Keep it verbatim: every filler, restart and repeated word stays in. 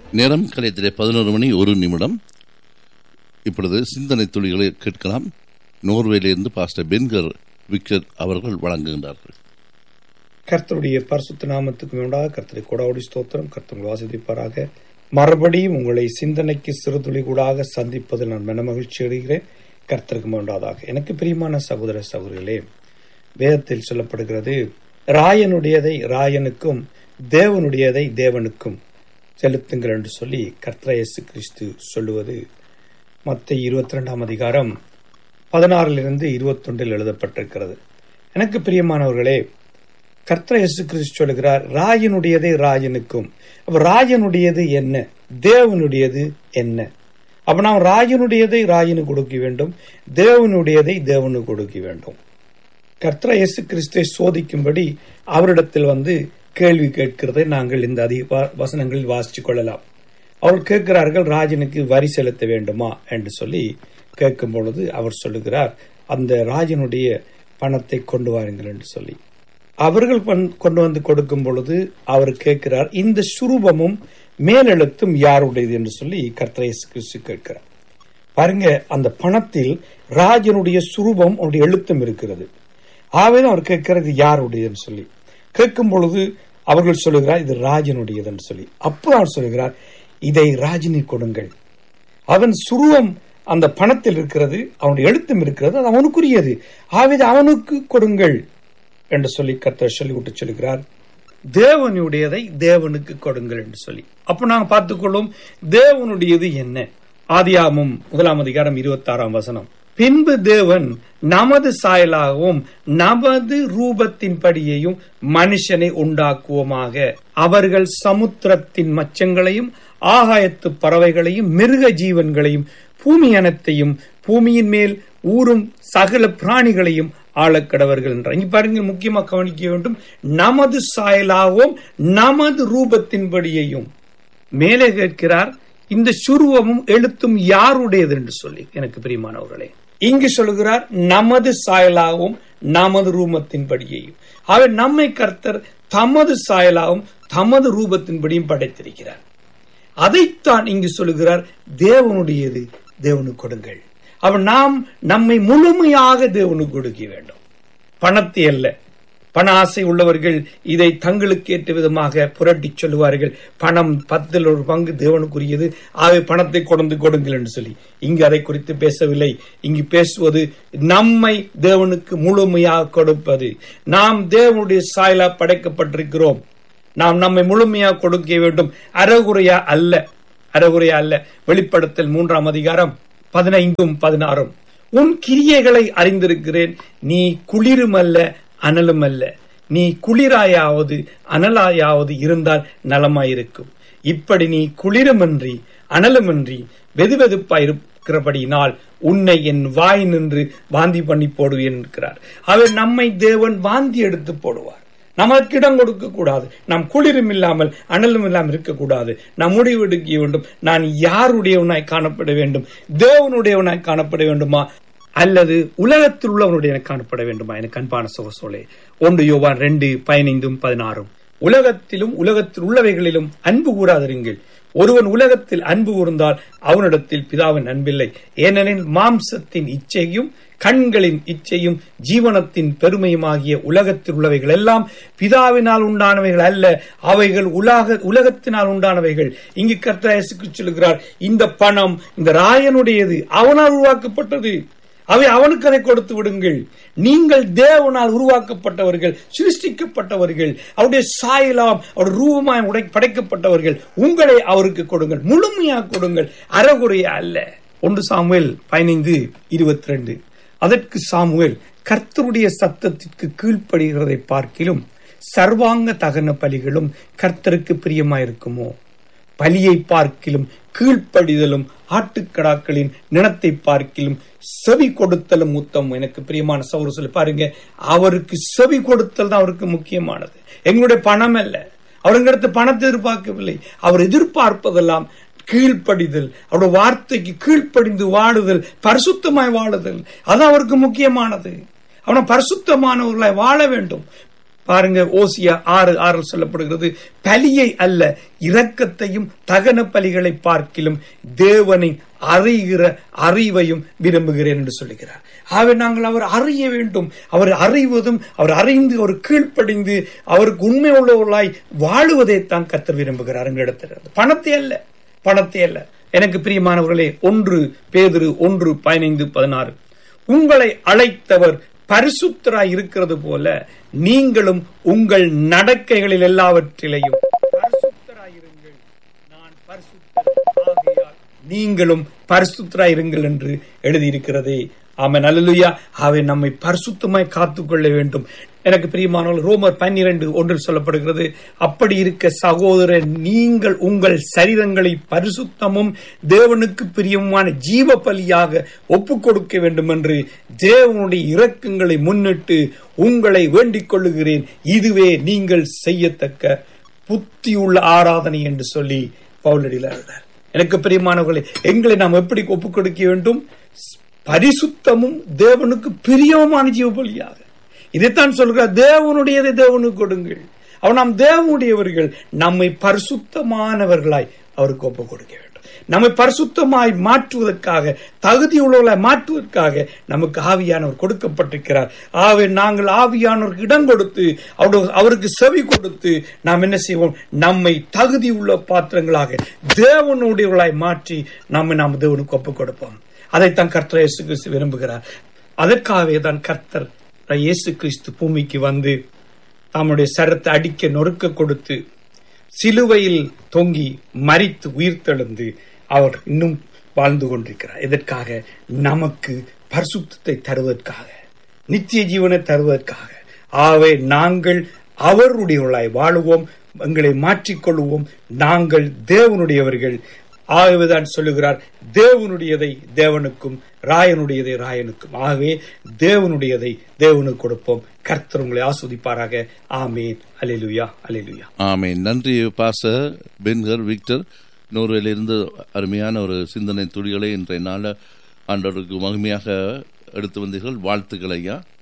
நேரம் கலையத்திலே பதினோரு மணி ஒரு நிமிடம். இப்பொழுது சிந்தனை துளிகளை கேட்கலாம். நோர்வேலிருந்து பாஸ்டர் பென்கர் விக்டர் அவர்கள் வழங்குகின்றார்கள். கர்த்தருடைய பரிசுத்த நாமத்துக்கு உண்டாக கர்த்தரை கொடாவுடி ஸ்தோத்திரம். கர்த்தர் வாசிப்பாராக. மறுபடியும் உங்களை சிந்தனைக்கு சிறுதுளி கூடாக சந்திப்பதில் நான் மன மகிழ்ச்சி அடைகிறேன். கர்த்தருக்கு உண்டாதாக. எனக்கு பிரியமான சகோதர சகோதரிகளே, வேதத்தில் சொல்லப்படுகிறது, ராயனுடையதை ராயனுக்கும் தேவனுடையதை தேவனுக்கும் செலுத்துங்கள் என்று சொல்லி கர்த்தர் இயேசு கிறிஸ்து சொல்லுவது மத்தேயு இருபத்தி இரண்டாம் அதிகாரம் பதினாறிலிருந்து இருபத்தி ஒன்றில் எழுதப்பட்டிருக்கிறது. எனக்கு பிரியமானவர்களே, கர்த்தர் இயேசு கிறிஸ்து சொல்லுகிறார், ராயனுடையதை ராயனுக்கும். அப்ப ராயனுடையது என்ன, தேவனுடையது என்ன? அப்ப நாம் ராயனுடையதை ராயனுக்கு கொடுக்க வேண்டும், தேவனுடையதை தேவனுக்கு கொடுக்க வேண்டும். கர்த்தர் இயேசு கிறிஸ்துவை சோதிக்கும்படி அவரிடத்தில் வந்து கேள்வி கேட்கிறதை நாங்கள் இந்த அதிக வசனங்களில் வாசித்துக் கொள்ளலாம். அவர் கேட்கிறார்கள், ராஜனுக்கு வரி செலுத்த வேண்டுமா என்று சொல்லி கேட்கும் பொழுது அவர் சொல்லுகிறார், அந்த ராஜனுடைய பணத்தை கொண்டு வாருங்கள் என்று சொல்லி அவர்கள் கொண்டு வந்து கொடுக்கும் பொழுது அவர் கேட்கிறார், இந்த சுரூபமும் மேலெழுத்தும் யாருடையது என்று சொல்லி கர்த்தர் இயேசு கிறிஸ்து கேட்கிறார். பாருங்க, அந்த பணத்தில் ராஜனுடைய சுரூபம் அவருடைய எழுத்தும் இருக்கிறது. ஆகவே அவர் கேட்கிறது யாருடையதுன்னு சொல்லி கேட்கும் பொழுது அவர்கள் சொல்லுகிறார், இது ராஜனுடையது என்று சொல்லி. அப்போ அவர் சொல்லுகிறார், இதை ராஜினி கொடுங்கள். அவன் சுருவம் அந்த பணத்தில் இருக்கிறது, அவனுடைய எழுத்தும் இருக்கிறது, அது அவனுக்குரியது. ஆகவே அவனுக்கு கொடுங்கள் என்று சொல்லி கர்த்தர் சொல்லிவிட்டு சொல்லுகிறார், தேவனுடையதை தேவனுக்கு கொடுங்கள் என்று சொல்லி. அப்ப நாங்க பார்த்துக்கொள்ளும் தேவனுடையது என்ன. ஆதியாகமம் முதலாம் அதிகாரம் இருபத்தி ஆறாம் வசனம், பின்பு தேவன் நமது சாயலாகவும் நமது ரூபத்தின் படியையும் மனுஷனை உண்டாக்குவோமாக, அவர்கள் சமுத்திரத்தின் மச்சங்களையும் ஆகாயத்து பறவைகளையும் மிருக ஜீவன்களையும் பூமி அனைத்தையும் பூமியின் மேல் ஊறும் சகல பிராணிகளையும் ஆளக்கடவர்கள் என்றார். இங்க பாருங்க, முக்கியமா கவனிக்க வேண்டும், நமது சாயலாகவும் நமது ரூபத்தின்படியையும். மேலே கேட்கிறார், இந்த சுருவமும் எழுத்தும் யாருடையது என்று சொல்லி. எனக்கு பிரியமானவர்களே, இங்கு சொல்லுகிறார், நமது சாயலாகவும் நமது ரூபத்தின்படியையும். அவர் நம்மை கர்த்தர் தமது சாயலாகவும் தமது ரூபத்தின்படியும் படைத்திருக்கிறார். அதைத்தான் இங்கு சொல்லுகிறார், தேவனுடையது தேவனுக்கு கொடுங்கள். அவர் நாம் நம்மை முழுமையாக தேவனுக்கு கொடுக்க வேண்டும். பணத்தை அல்ல. பண ஆசை உள்ளவர்கள் இதை தங்களுக்கு ஏற்ற விதமாக புரட்டி சொல்லுவார்கள், பணம் பத்தில் ஒரு பங்கு தேவனுக்குரியது, ஆகவே பணத்தை கொண்டு கொடுங்கள் என்று சொல்லி. இங்கு அதை குறித்து பேசவில்லை. இங்கு பேசுவது நம்மை தேவனுக்கு முழுமையாக கொடுப்பது. நாம் தேவனுடைய சாயலா படைக்கப்பட்டிருக்கிறோம். நாம் நம்மை முழுமையாக கொடுக்க வேண்டும், அறகுறையா அல்ல. அறகுறையா அல்ல. வெளிப்படுத்தல் மூன்றாம் அதிகாரம் பதினைந்தும் பதினாறும், உன் கிரியைகளை அறிந்திருக்கிறேன், நீ குளிரும் அல்ல அனலும் அல்ல, நீ குளிராயாவது அனலாயாவது இருந்தால் நலமாயிருக்கும். இப்படி நீ குளிருமின்றி அனலுமின்றி வெதுவெதுப்பாயிருக்கிறபடியினால் உன்னை என் வாய் நின்று வாந்தி பண்ணி போடுவேன் என்கிறார். அவர் நம்மை தேவன் வாந்தி எடுத்து போடுவார். நமக்கு இடம் கொடுக்க கூடாது. நாம் குளிரும் இல்லாமல் அனலும் இல்லாமல் இருக்கக்கூடாது. நாம் முடிவு எடுக்க வேண்டும், நான் யாருடையவனாய் காணப்பட வேண்டும், தேவனுடையவனாய் காணப்பட வேண்டுமா அல்லது உலகத்தில் உள்ளவனுடைய காணப்பட வேண்டுமா? எனக்கு அன்பான சகோதரர்களே, ஒன்று யோவான் ரெண்டு பதினைந்தும் பதினாறும், உலகத்திலும் உலகத்தில் உள்ளவைகளிலும் அன்பு கூறாதிருங்கள். ஒருவன் உலகத்தில் அன்பு கூர்ந்தால் அவனிடத்தில் பிதாவின் அன்பில்லை. ஏனெனில் மாம்சத்தின் இச்சையும் கண்களின் இச்சையும் ஜீவனத்தின் பெருமையுமாகிய உலகத்தில் உள்ளவைகள் எல்லாம் பிதாவினால் உண்டானவைகள் அல்ல, அவைகள் உலக உலகத்தினால் உண்டானவைகள். இங்கு கர்த்தர் இயேசு சொல்லுகிறார், இந்த பணம் இந்த ராயனுடையது, அவனால் உருவாக்கப்பட்டது. அவை அவனுக்கு அதை கொடுத்து விடுங்கள். நீங்கள் தேவனால் உருவாக்கப்பட்டவர்கள், சிருஷ்டிக்கப்பட்டவர்கள், அவருடைய சாயலாம் அவருடைய ரூபமாய் உடை படைக்கப்பட்டவர்கள். உங்களை அவருக்கு கொடுங்கள், முழுமையாக கொடுங்கள், அறகுறையா அல்ல. ஒன்று சாமுவேல் பதினைந்து இருபத்தி ரெண்டு, அதற்கு சாமுவேல், கர்த்தருடைய சத்தத்திற்கு கீழ்ப்படுகிறதை பார்க்கிலும் சர்வாங்க தகன பலிகளும் கர்த்தருக்கு பிரியமாயிருக்குமோ? பலியை பார்க்கிலும் கீழ்ப்படிதலும் ஆட்டுக்கடாக்களின் நினத்தை பார்க்கிலும் செவி கொடுத்தலும் உத்தம். எனக்கு பிரியமான சகோதரர் சொல்லி பாருங்க, அவருக்கு செவி கொடுத்தல் தான் அவருக்கு முக்கியமானது. எங்களுடைய பணம் அல்ல. அவருங்கிட்ட பணத்தை எதிர்பார்க்கவில்லை. அவர் எதிர்பார்ப்பதெல்லாம் கீழ்ப்படிதல், அவருடைய வார்த்தைக்கு கீழ்ப்படிந்து வாழுதல், பரிசுத்தமாய் வாழுதல். அது அவருக்கு முக்கியமானது. அவனை பரிசுத்தமானவர்களாய் வாழ வேண்டும். பாருங்க, ஓசியா ஆறு ஆறு சொல்லப்படுகிறது, பலியை அல்ல இரக்கத்தையும் தகன பலிகளை பார்க்கிலும் தேவனை அறிகிற அறிவையும் விரும்புகிறேன் என்று சொல்லுகிறார். ஆகவே நாங்கள் அவர் அறிய வேண்டும். அவர் அறிவதும் அவர் அறிந்து அவர் கீழ்ப்படிந்து அவருக்கு உண்மை உள்ளவர்களாய் வாழுவதைத்தான் கர்த்தர் விரும்புகிறார். எங்களிடத்தில் பணத்தை அல்ல, பணத்தை அல்ல. எனக்கு பிரியமானவர்களே, ஒன்று பேதுரு ஒன்று பதினைந்து பதினாறு, உங்களை அழைத்தவர் பரிசுத்தராய் இருக்கிறது போல நீங்களும் உங்கள் நடக்கைகளில் எல்லாவற்றிலையும் பரிசுத்தராயிருங்கள். நான் பரிசுத்தர் ஆகையால் நீங்களும் பரிசுத்தராயிருங்கள் என்று எழுதியிருக்கிறதே. ஆமென், அல்லேலூயா. அவை நம்மை பரிசுத்தமாய் காத்துக்கொள்ள வேண்டும். எனக்கு பிரியமானவர்கள், ரோமர் பன்னிரண்டு ஒன்றில் சொல்லப்படுகிறது, அப்படி இருக்க சகோதரர், நீங்கள் உங்கள் சரீரங்களை பரிசுத்தமும் தேவனுக்கு பிரியமான ஜீவ பலியாக ஒப்புக் கொடுக்க வேண்டும் என்று தேவனுடைய இரக்கங்களை முன்னிட்டு உங்களை வேண்டிக் கொள்ளுகிறேன். இதுவே நீங்கள் செய்யத்தக்க புத்தியுள்ள ஆராதனை என்று சொல்லி பவுலடியில் எழுதார். எனக்கு பிரியமானவர்களே, எங்களை நாம் எப்படி ஒப்புக் கொடுக்க வேண்டும்? பரிசுத்தமும் தேவனுக்கு பிரியமான ஜீவ பலியாக. இதைத்தான் சொல்கிறார், தேவனுடையதை தேவனுக்கு கொடுங்கள். அவன் நாம் தேவனுடையவர்கள், நம்மை பரிசுத்தமானவர்களாய் அவருக்கு ஒப்புக் கொடுக்க வேண்டும். நம்மை பரிசுத்தமாய் மாற்றுவதற்காக, தகுதியுள்ளவர்களாய் மாற்றுவதற்காக நமக்கு ஆவியானவர் கொடுக்கப்பட்டிருக்கிறார். ஆகவே நாங்கள் ஆவியானவருக்கு இடம் கொடுத்து அவருக்கு செவி கொடுத்து நாம் என்ன செய்வோம்? நம்மை தகுதியுள்ள பாத்திரங்களாக தேவனுடையவர்களாய் மாற்றி நம்மை நாம் தேவனுக்கு ஒப்புக் கொடுப்போம். அதைத்தான் கர்த்தர் இயேசு கிறிஸ்து விரும்புகிறார். அதற்காகவே தான் கர்த்தர் இயேசு கிறிஸ்து பூமிக்கு வந்து தம்முடைய சரத்தை அடிக்க நொறுக்க கொடுத்து சிலுவையில் தொங்கி மரித்து உயிர்த்தெழுந்து அவர் இன்னும் வாழ்ந்து கொண்டிருக்கிறார். இதற்காக நமக்கு பரிசுத்தத்தை தருவதற்காக, நித்திய ஜீவனை தருவதற்காக. ஆகவே நாங்கள் அவருடையவர்களாய் வாழுவோம், எங்களை மாற்றிக்கொள்வோம். நாங்கள் தேவனுடையவர்கள். ஆகவேதான் சொல்லுகிறார், தேவனுடையதை தேவனுக்கும் ராயனுடையதை ராயனுக்கும். ஆகவே தேவனுடையதை தேவனுக்கு கொடுப்போம். கர்த்தர் உங்களை ஆஸ்வதிப்பாராக. ஆமேன், அல்லேலூயா, அல்லேலூயா, ஆமேன். நன்றி பாஸ்டர் பென்கர் விக்டர். நோர்வேலிருந்து அருமையான ஒரு சிந்தனை துளிகளை இன்றைய நாள் ஆண்டவருக்கு மகிமையாக எடுத்து வந்தீர்கள். வாழ்த்துக்கள் ஐயா.